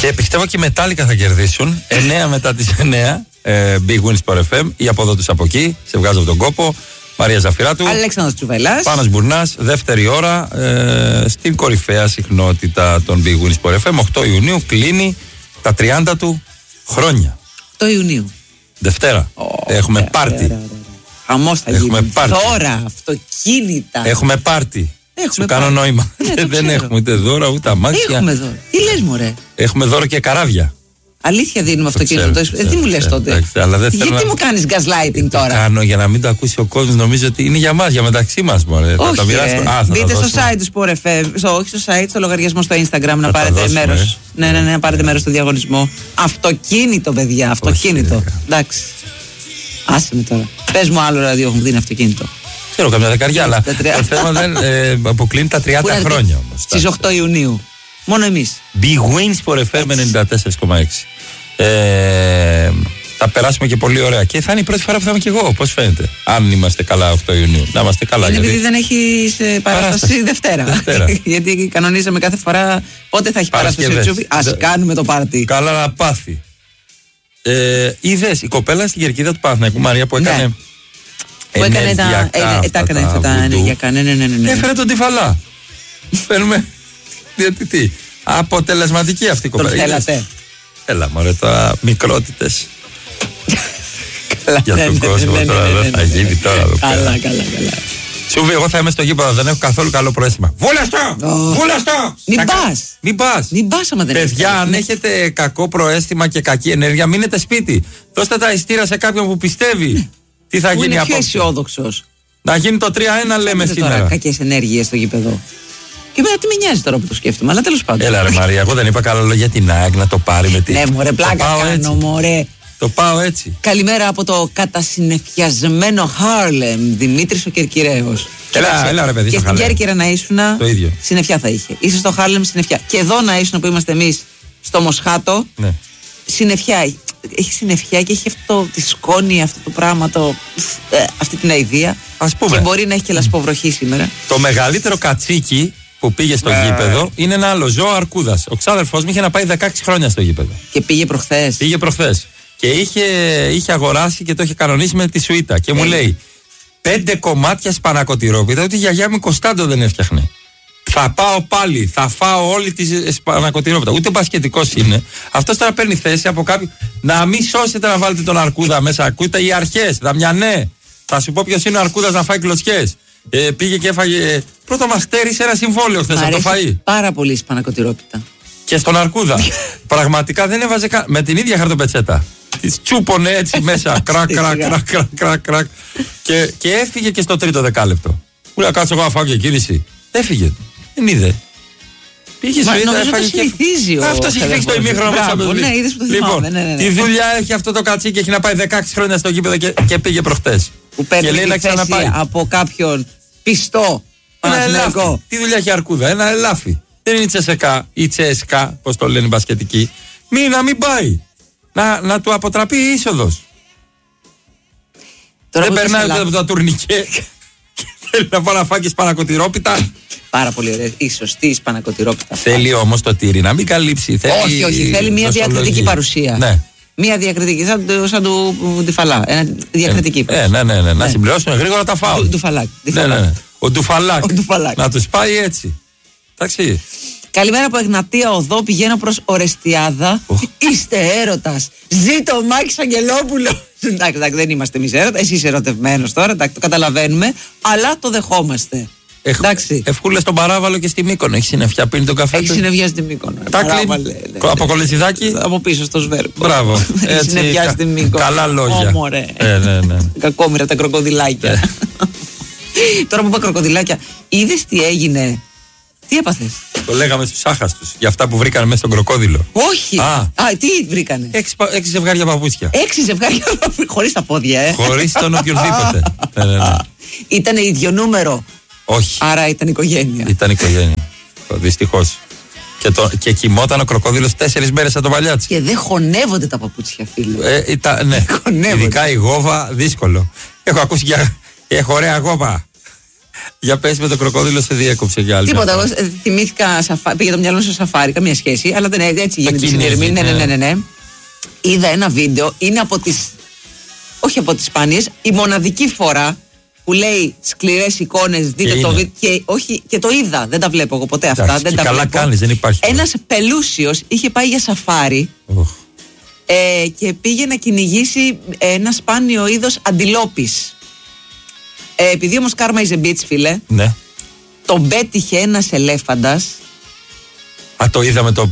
Και πιστεύω και οι Μετάλλικα θα κερδίσουν. 9 μετά τις 9. Big Win Sport FM. Ή αποδότης από εκεί. Σε βγάζω από τον κόπο. Μαρία Ζαφυράτου. Αλέξανδρος Τσουβελάς. Πάνος Μπουρνάς. Δεύτερη ώρα. Στην κορυφαία συχνότητα των Big Win Sport FM. 8 Ιουνίου κλείνει τα 30 του χρόνια. 8 Ιουνίου. Δευτέρα. Έχουμε πάρτι. Χαμός θα γίνει. Δώρα, αυτοκίνητα. Έχουμε πάρτι. Σου κάνω νόημα. Δεν έχουμε ούτε δώρα ούτε αμάξια. Έχουμε δώρα. Τι λες μωρέ. Έχουμε δώρο και καράβια. Αλήθεια δίνουμε αυτοκίνητο. Τι μου λες τότε. Γιατί μου κάνεις gaslighting τώρα. Κάνω για να μην το ακούσει ο κόσμος. Νομίζω ότι είναι για μας, για μεταξύ μας. Όχι. Μπείτε στο site του Sport FM. Όχι στο site, στο λογαριασμό στο Instagram να πάρετε μέρος. Ναι, να πάρετε μέρος στο διαγωνισμό. Αυτοκίνητο, παιδιά. Αυτοκίνητο. Εντάξει. Άσε με τώρα. Πες μου άλλο ραδιό μου δίνει αυτοκίνητο. Ξέρω καμιά δεκαριά, αλλά το θέμα δεν αποκλίνει τα 30 χρόνια όμως. Στις 8 Ιουνίου. Μόνο εμείς. Big Win Sport FM 94,6. Θα περάσουμε και πολύ ωραία. Και θα είναι η πρώτη φορά που θα είμαι και εγώ. Πώς φαίνεται. Αν είμαστε καλά 8 Ιουνίου. Να είμαστε καλά. Είναι επειδή δεν έχει παράσταση Δευτέρα. Γιατί κανονίζαμε κάθε φορά πότε θα έχει παράσταση ο Τσούβι. Ας κάνουμε το πάρτι. Καλά να πάθει. Είδες η κοπέλα στην κερκίδα του Παναθηναϊκού, Μαρία, που έκανε. Που έκανε τα ενεργειακά. Ναι. Έφερε τον Τυφαλά. Φέρνουμε διαιτητή. Αποτελεσματική αυτή η κοπέλα. Τον θέλατε. Έλα μωρέ τώρα, μικρότητες. Για τον κόσμο τώρα δεν θα γίνει τώρα εδώ πέρα. Καλά. Τσούβι, εγώ θα είμαι στο γήπεδο, δεν έχω καθόλου καλό προαίσθημα. Βούλαστο! Μην πας άμα δεν έχεις. Παιδιά, αν έχετε κακό προαίσθημα και κακή ενέργεια, μείνετε σπίτι. Δώστε τα ειστήρα σε κάποιον που πιστεύει. Τι θα γίνει απόψε. Είναι πιο αισιόδοξος. Να γίνει το 3-1 λέμε σήμερα. Τώρα κακές ενέργειες στο γήπεδο. Και μετά τι με νοιάζει τώρα που το σκέφτομαι, αλλά τέλος πάντων. Έλα ρε Μαρία, εγώ δεν είπα καλά λόγια για την ΑΕΚ να το πάρει με τη. Ναι, μωρέ, πλάκα κάνω, μωρέ. Το πάω έτσι. Καλημέρα από το κατασυννεφιασμένο Χάρλεμ, Δημήτρης ο Κερκυραίος. Έλα ρε παιδί. Και στην Κέρκυρα να ήσουν. Το ίδιο. Συννεφιά θα είχε. Είσαι στο Χάρλεμ, συννεφιά. Και εδώ να ήσουν που είμαστε εμείς στο Μοσχάτο. Ναι. Συννεφιά. Έχει συννεφιά και έχει αυτό τη σκόνη, αυτό το πράγμα, αυτή την αηδία. Ας πούμε. Και μπορεί να έχει και λασποβροχή σήμερα. Το μεγαλύτερο κατσίκι που πήγε στο γήπεδο είναι ένα άλλο ζώο, αρκούδας. Ο ξάδερφός μου είχε να πάει 16 χρόνια στο γήπεδο. Και πήγε προχθές. Πήγε προχθές. Και είχε αγοράσει και το είχε κανονίσει με τη σουίτα. Και μου λέει 5 κομμάτια σπανακοτηρόπιτα, ότι η γιαγιά μου Κωνσταντο δεν έφτιαχνε. Θα πάω πάλι, θα φάω όλη τη σπανακοτηρόπιτα. Ούτε μπασκετικός είναι. Αυτός τώρα παίρνει θέση από κάποιον. Να μην σώσετε να βάλετε τον αρκούδα μέσα. Ακούτε οι αρχές, Δαμιανέ. Θα σου πω ποιος είναι ο αρκούδας να φάει κλωτσιές. Πήγε και έφαγε. Πρώτο μας στέρισε ένα συμβόλαιο χθες από το φαΐ. Πάρα πολύ σπανακοτηρόπιτα. Και στον αρκούδα. Πραγματικά δεν έβαζε καν. Με την ίδια χαρτοπετσέτα. Τη τσούπωνε έτσι μέσα. Κρακ. Και έφυγε και στο τρίτο δεκάλεπτο. Μου λέει κάτσω εγώ να φάω και κίνηση. Έφυγε. Δεν είδε. Πήγε στο ίδιο. Αυτό έχει φύγει στο ημίχρονο μέσα. Λοιπόν, τη δουλειά έχει αυτό το κατσίκι. Έχει να πάει 16 χρόνια στο γήπεδο και πήγε προχτές. Που παίρνει τη θέση από κάποιον πιστό Παναθηναϊκό. Τι δουλειά έχει αρκούδα, ένα ελάφι. Δεν είναι η Τσεσεκά ή Τσέσκα, πώς το λένε οι μπασκετικοί. Να μην πάει. Να του αποτραπεί η είσοδος. Δεν περνάει από τα τουρνικέ. Θέλει να πάει να φάει και σπανακοτηρόπιτα. Πάρα πολύ ωραία. Η σωστή σπανακοτηρόπιτα. Θέλει όμως το τύρι να μην καλύψει. Όχι. Θέλει μια διακριτική παρουσία. Ναι. Μια διακριτική, σαν του Τυφαλά. Διακριτική παρουσία. Ναι. Να συμπληρώσουν γρήγορα τα φάουλ. Ο Ντουφαλάκ. Να τους πάει έτσι. Εντάξει. Καλημέρα από Εγνατία Οδό, πηγαίνω προς Ορεστιάδα. Είστε έρωτας. Ζήτω ο Μάκης Αγγελόπουλος. Εντάξει, δεν είμαστε εμείς έρωτα. Εσύ είσαι ερωτευμένος τώρα, το καταλαβαίνουμε. Αλλά το δεχόμαστε. Ευχούλε στον Παράβαλο και στη Μύκονο. Έχει συννεφιά, πίνει τον καφέ. Έχει συννεφιά στη Μύκονο. Από Κολεσιδάκι. Από πίσω στο Σβέρκο. Μπράβο. Έχει συννεφιά στη Μύκονο. Καλά λόγια. Όμορε. Κακόμοιρα τα κροκοδιλάκια. Τώρα που είπα κροκοδιλάκια, είδες τι έγινε. Τι έπαθες? Το λέγαμε στους άχαστους για αυτά που βρήκαν μέσα στον κροκόδιλο. Όχι. Τι βρήκανε? 6 ζευγάρια παπούτσια. 6 ζευγάρια παπούτσια. Χωρίς τα πόδια, Χωρίς τον οποιονδήποτε. Ήτανε ίδιο νούμερο? Όχι. Άρα ήταν οικογένεια. Ήταν οικογένεια. Δυστυχώς. Και κοιμόταν ο κροκόδιλος 4 μέρες σαν το παλιάτσι. Και δεν χωνεύονται τα παπούτσια, φίλε. Ναι. Ειδικά η γόβα, δύσκολο. Έχω ακούσει έχω ωραία γόβα. Για πες με το κροκόδιλο σε διέκοψε για άλλη. Τίποτα, εγώ θυμήθηκα, πήγε το μυαλό μου σε σαφάρι, καμία σχέση, αλλά δεν έτσι γίνεται η συνειρμή. Ναι. Είδα ένα βίντεο, είναι από τις, όχι από τις σπάνιες, η μοναδική φορά που λέει σκληρές εικόνες, δείτε το βίντεο. Και το είδα, δεν τα βλέπω εγώ ποτέ αυτά. Δεν τα καλά βλέπω. Κάνεις, δεν υπάρχει. Ένας πελούσιος είχε πάει για σαφάρι και πήγε να κυνηγήσει ένα σπάνιο είδος αντιλόπης. Επειδή όμως κάρμα is a bitch, φίλε, ναι. Τον πέτυχε ένας ελέφαντας. Α, το είδαμε το...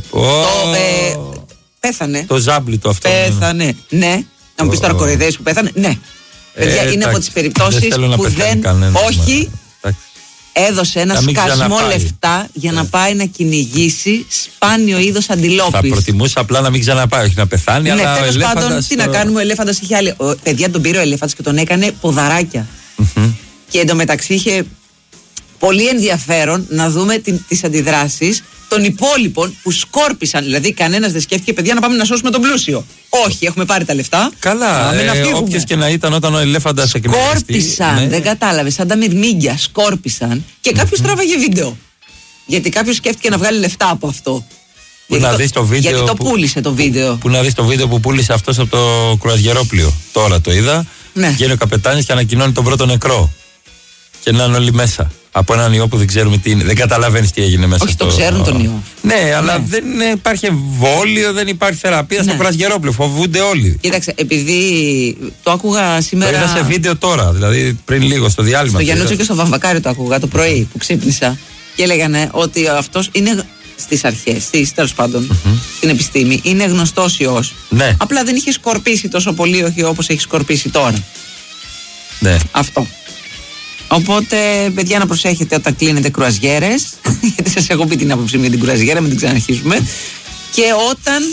Πέθανε. Το ζάμπλι το αυτό. Πέθανε, ναι. Να μου πεις τώρα κοροϊδεύεις που πέθανε. Ναι. Παιδιά, είναι από τις περιπτώσεις που δεν... Όχι. Έδωσε ένα σκασμό λεφτά για να πάει να κυνηγήσει σπάνιο είδος αντιλόπης. Θα προτιμούσα απλά να μην ξαναπάει, όχι να πεθάνει. Ναι, αλλά τέλος πάντων, τι να κάνουμε, ο ελέφαντας είχε άλλη. Παιδιά, τον πήρε ο ελέφαντας και τον έκανε ποδαράκια. Και εντωμεταξύ είχε πολύ ενδιαφέρον να δούμε τις αντιδράσεις των υπόλοιπων που σκόρπισαν. Δηλαδή, κανένας δεν σκέφτηκε, παιδιά, να πάμε να σώσουμε τον πλούσιο. Όχι, έχουμε πάρει τα λεφτά. Καλά, όποιος και να ήταν όταν ο ελέφαντας εκνευριστεί. Σκόρπισαν, ναι. Δεν κατάλαβες, σαν τα μυρμήγκια, σκόρπισαν και κάποιος τράβαγε βίντεο. Γιατί κάποιος σκέφτηκε να βγάλει λεφτά από αυτό. Γιατί το πούλησε το βίντεο. Που να δεις το βίντεο που πούλησε αυτός από το κρουαζιερόπλοιο. Τώρα το είδα. Ναι. Βγαίνει ο καπετάνιος και ανακοινώνει τον πρώτο νεκρό. Και να είναι όλοι μέσα. Από έναν ιό που δεν ξέρουμε τι είναι. Δεν καταλαβαίνεις τι έγινε μέσα. Όχι, το ξέρουν τον ιό. Ναι, αλλά δεν υπάρχει εμβόλιο, δεν υπάρχει θεραπεία στο κρουαζιερόπλοιο. Φοβούνται όλοι. Κοίταξε, επειδή το άκουγα σήμερα. Το είδα σε βίντεο τώρα, δηλαδή πριν λίγο στο διάλειμμα. Στο Γιαννούτσο και στο Βαμβακάρι το άκουγα το πρωί που ξύπνησα. Και έλεγανε ότι αυτός είναι στις αρχές, τέλος πάντων, στην επιστήμη, είναι γνωστός ιός. Ναι. Απλά δεν είχε σκορπίσει τόσο πολύ, όχι όπως έχει σκορπίσει τώρα. Ναι. Αυτό. Οπότε, παιδιά, να προσέχετε όταν κλείνετε κρουαζιέρες, γιατί σας έχω πει την άποψή μου για την κρουαζιέρα, μην την ξαναρχίσουμε. Και όταν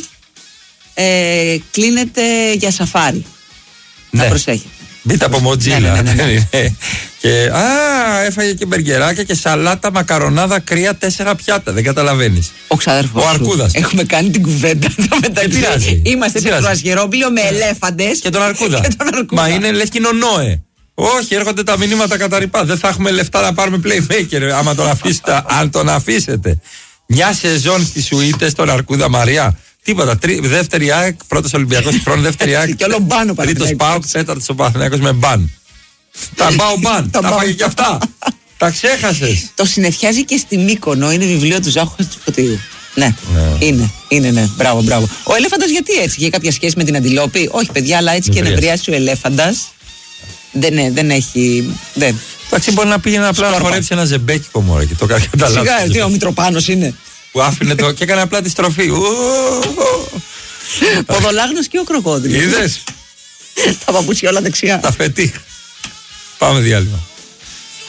κλείνετε για σαφάρι. Ναι. Να προσέχετε. Μπείτε από Μοτζίλα. Ναι. Και έφαγε και μπεργκεράκια και σαλάτα, μακαρονάδα, κρύα, 4 πιάτα. Δεν καταλαβαίνεις. Ο ξαδερφός. Ο Αρκούδας. Έχουμε κάνει την κουβέντα. Είμαστε σε κρουαζιερόπλοιο με ελέφαντες. Και τον Αρκούδα. Μα είναι λες και είναι ο Νόε. Όχι, έρχονται τα μηνύματα καταρρυπά. Δεν θα έχουμε λεφτά να πάρουμε playmaker. Άμα τον αφήσετε, αν τον αφήσετε. Μια σεζόν στις Σουίτες στον Αρκούδα Μαριά. Τίποτα. Δεύτερη ΑΕΚ, πρώτος Ολυμπιακός χρόνος, δεύτερη ΑΕΚ. Και όλο μπάνο τρίτος ΠΑΟΚ, τέταρτος ο Παναθηναϊκός με μπαν. Τα μπάω μπαν. Τα φάγε και αυτά. Τα ξέχασες. Το συνεφιάζει και στη Μύκονο. Είναι βιβλίο του Ζάχου Χατζηφωτίου. Ναι, είναι. Μπράβο. Ο ελέφαντας γιατί έτσι, είχε κάποια σχέση με την αντιλόπη? Όχι, παιδιά, αλλά έτσι και νευριάσει ο ελέφαντας. Δεν έχει. Εντάξει, μπορεί να πήγαινε απλά να χορέψει ένα ζεμπέκικο μωρέ και το κάνει κατά λάθος. Σιγά, τι ο Μητροπάνος είναι. Που άφηνε το και έκανε απλά τη στροφή. Ποδολάγνος και ο κροκόδιλος. Είδες. Τα παπούτσια όλα δεξιά. Τα φετί. Πάμε διάλειμμα.